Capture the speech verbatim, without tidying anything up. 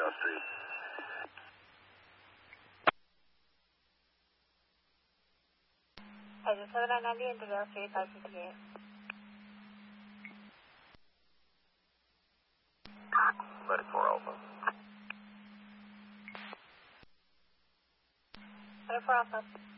L Street. Engine seven nine ninety into L Street, five sixty-eight. Ready for Alpha. Ready for Alpha.